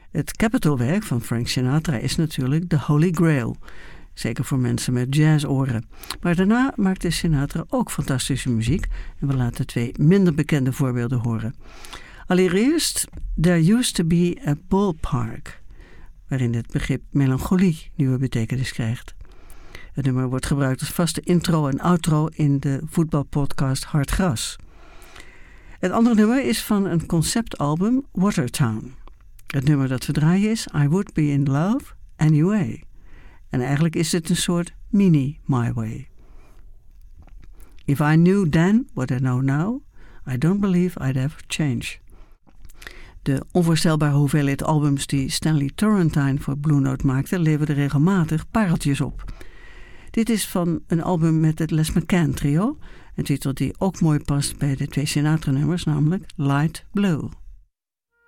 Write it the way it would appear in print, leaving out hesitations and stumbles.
Het Capitol-werk van Frank Sinatra is natuurlijk de Holy Grail. Zeker voor mensen met jazzoren. Maar daarna maakte Sinatra ook fantastische muziek. En we laten 2 minder bekende voorbeelden horen. Allereerst There Used to Be a Ballpark, waarin het begrip melancholie nieuwe betekenis krijgt. Het nummer wordt gebruikt als vaste intro en outro in de voetbalpodcast Hard Gras. Het andere nummer is van een conceptalbum Watertown. Het nummer dat we draaien is I Would Be in Love Anyway. En eigenlijk is het een soort mini My Way. If I knew then what I know now, I don't believe I'd ever change. De onvoorstelbare hoeveelheid albums die Stanley Turrentine voor Blue Note maakte, leverden regelmatig pareltjes op. Dit is van een album met het Les McCann trio, een titel die ook mooi past bij de 2 Sinatra-nummers, namelijk Light Blue.